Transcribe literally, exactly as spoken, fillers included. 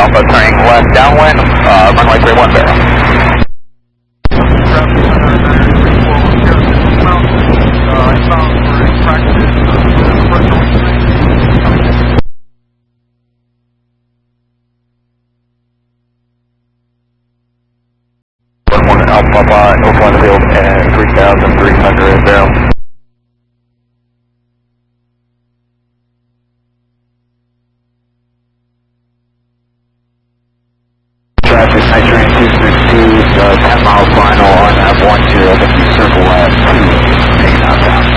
Alpha turning left downwind, uh, runway three one zero. one one Alpha Papa, North Line Field at three thousand three hundred zero. Traffic, night train two six two, uh, ten mile final on F one zero, I think you circle left two, taking out down.